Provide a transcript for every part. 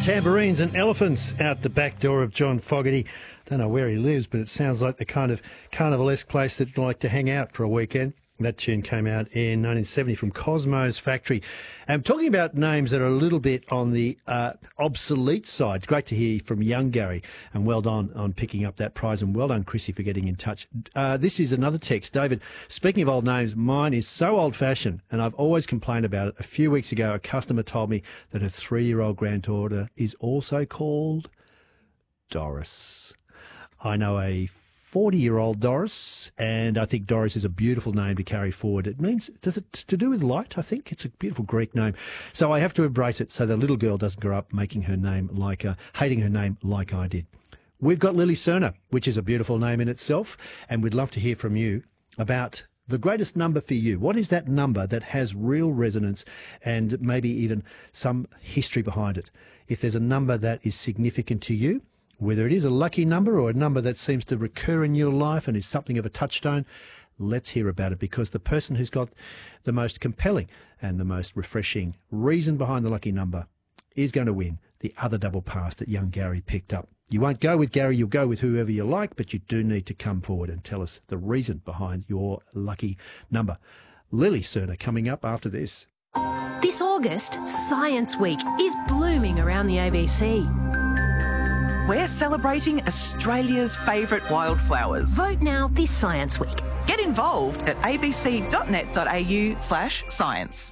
Tambourines and elephants out the back door of John Fogerty. Don't know where he lives, but it sounds like the kind of carnivalesque place that you'd like to hang out for a weekend. That tune came out in 1970 from Cosmo's Factory. I'm talking about names that are a little bit on the obsolete side. It's great to hear from young Gary, and well done on picking up that prize, and well done, Chrissy, for getting in touch. This is another text. David, speaking of old names, mine is so old-fashioned, and I've always complained about it. A few weeks ago, a customer told me that her 3-year-old granddaughter is also called Doris. I know a 40-year-old Doris, and I think Doris is a beautiful name to carry forward. It means, does it to do with light? I think it's a beautiful Greek name. So I have to embrace it so the little girl doesn't grow up making her name like, hating her name like I did. We've got Lily Cerner, which is a beautiful name in itself, and we'd love to hear from you about the greatest number for you. What is that number that has real resonance and maybe even some history behind it? If there's a number that is significant to you, whether it is a lucky number or a number that seems to recur in your life and is something of a touchstone, let's hear about it, because the person who's got the most compelling and the most refreshing reason behind the lucky number is going to win the other double pass that young Gary picked up. You won't go with Gary, you'll go with whoever you like, but you do need to come forward and tell us the reason behind your lucky number. Lily Cerner coming up after this. This August, Science Week is blooming around the ABC. We're celebrating Australia's favourite wildflowers. Vote now this Science Week. Get involved at abc.net.au/science.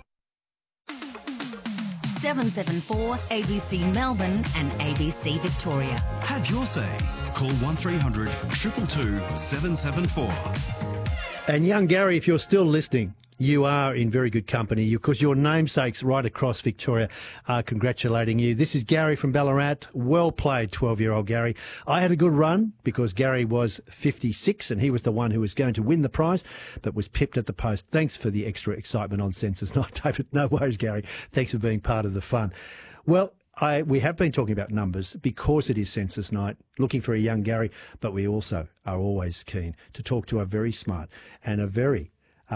774 ABC Melbourne and ABC Victoria. Have your say. Call 1300 222 774. And young Gary, if you're still listening, you are in very good company, because your namesakes right across Victoria are congratulating you. This is Gary from Ballarat. Well played, 12-year-old Gary. I had a good run because Gary was 56 and he was the one who was going to win the prize, but was pipped at the post. Thanks for the extra excitement on Census Night, David. No worries, Gary. Thanks for being part of the fun. Well, we have been talking about numbers because it is Census Night, looking for a young Gary, but we also are always keen to talk to a very smart and a very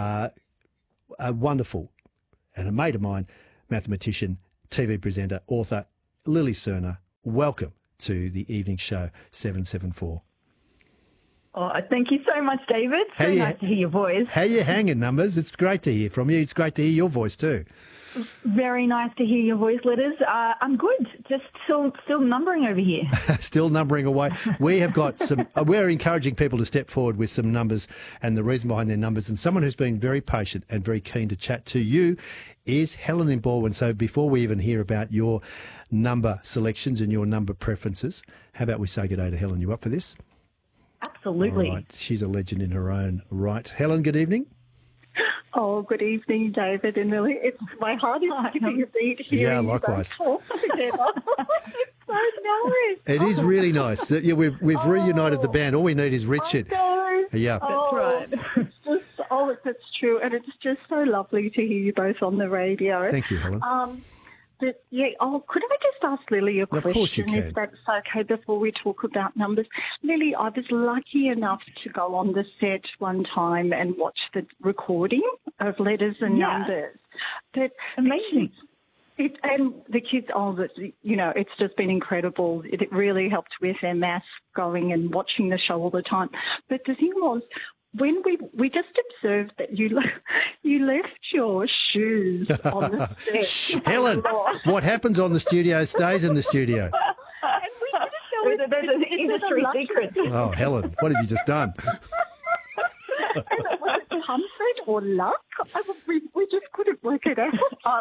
a wonderful and a mate of mine, mathematician, TV presenter, author, Lily Cerner. Welcome to the evening show, 774. Oh, thank you so much, David. So nice to hear your voice. How you hanging, Numbers? It's great to hear from you. It's great to hear your voice too. Very nice to hear your voice letters. I'm good. Just still numbering over here. Still numbering away. We have got some. We're encouraging people to step forward with some numbers and the reason behind their numbers. And someone who's been very patient and very keen to chat to you is Helen in Baldwin. So before we even hear about your number selections and your number preferences, how about we say good day to Helen? You up for this? Absolutely. All right. She's a legend in her own right. Helen, good evening. Oh, good evening, David and Lily. My heart is skipping a beat here. Yeah, likewise. Talk together. It's so nice. It is really nice. Yeah, we've reunited the band. All we need is Richard. Yeah, that's right. That's true, and it's just so lovely to hear you both on the radio. Thank you, Helen. But yeah, could I just ask Lily a question? Of course you can. If that's okay, before we talk about numbers. Lily, I was lucky enough to go on the set one time and watch the recording of letters and numbers. But amazing. And the kids, it's just been incredible. It really helped with their maths going and watching the show all the time. But the thing was, when we just observed that you left your shoes on the set. Shh, Helen, what happens on the studio stays in the studio. And we didn't know there's an industry secret. Oh, Helen, what have you just done? Was it comfort or luck? We just couldn't work it out.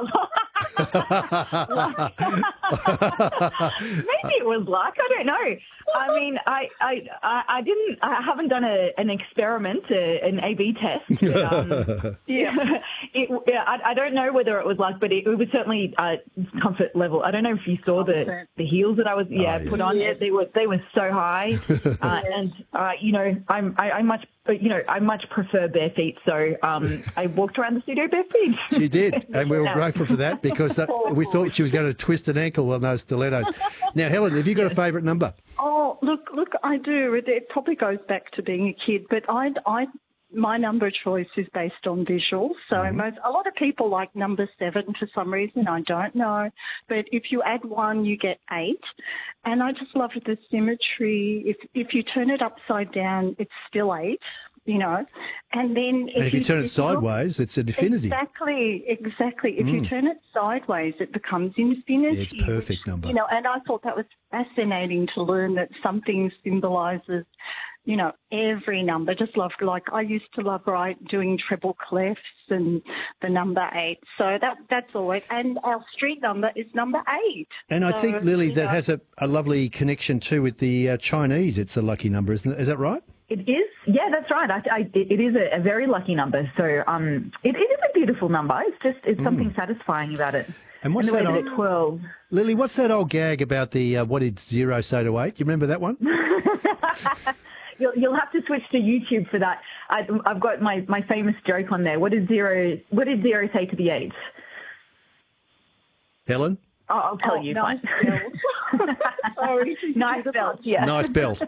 Maybe it was luck. I don't know. I mean, I haven't done an experiment, an A/B test. But, I don't know whether it was luck, but it was certainly comfort level. I don't know if you saw the heels that I was put on. Yeah. They were so high, and I much prefer bare feet. So I walked around the studio bare feet. She did, and we were grateful for that because we thought she was going to twist an ankle on those stilettos. Now, Helen, have you got a favourite number? Oh, look, I do. It probably goes back to being a kid, but I my number choice is based on visuals. So a lot of people like number 7 for some reason. I don't know. But if you add 1, you get 8. And I just love the symmetry. If you turn it upside down, it's still 8. You know, and then if you turn it sideways, it's an infinity. Exactly. If you turn it sideways, it becomes infinity. Yeah, it's perfect number. You know, and I thought that was fascinating to learn that something symbolises, you know, every number. Just love, like I used to love doing treble clefs and the number 8. So that's always, and our street number is number 8. And I think, Lily, that has a lovely connection too with the Chinese. It's a lucky number, isn't it? Is that right? It is. Yeah, that's right. It is a very lucky number. So it is a beautiful number. It's something satisfying about it. And what's that old, 12. Lily, what's that old gag about the what did 0 say to 8? You remember that one? You'll have to switch to YouTube for that. I've got my famous joke on there. What did 0 say to the 8? Helen? I'll tell you. Nice belt. Sorry. Nice belt, yeah. Nice belt.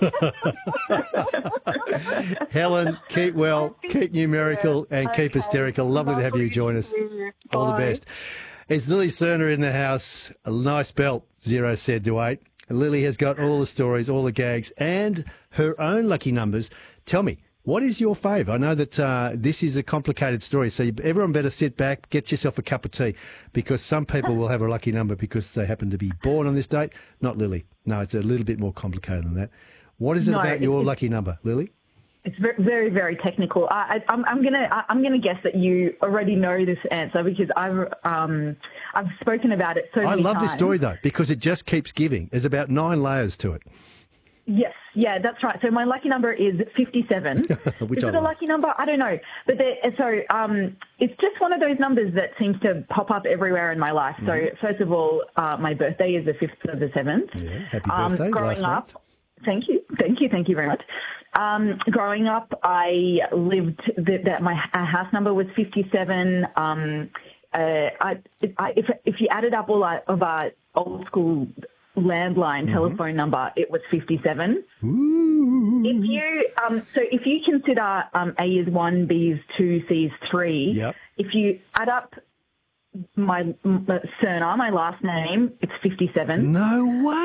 Helen, keep well, keep numerical, and keep hysterical. Lovely to have you join us. All the best. It's Lily Cerner in the house. A nice belt, 0 said to 8. Lily has got all the stories, all the gags, and her own lucky numbers. Tell me, what is your fave? I know that this is a complicated story, so everyone better sit back, get yourself a cup of tea, because some people will have a lucky number because they happen to be born on this date. Not Lily. No, it's a little bit more complicated than that. What is it about your lucky number, Lily? It's very, very, very technical. I'm gonna guess that you already know this answer because I've spoken about it so many times. I love this story though because it just keeps giving. There's about 9 layers to it. Yes, yeah, that's right. So my lucky number is 57. Is it a lucky number? I don't know. But it's just one of those numbers that seems to pop up everywhere in my life. So first of all, my birthday is the 5th of the 7th. Yeah, happy birthday. Growing up, thank you very much. Growing up, I lived my house number was 57. If you added up all of our old school landline telephone number, it was 57. Ooh. If you consider A is 1, B is 2, C is 3, if you add up my surname, my last name, it's 57. No way.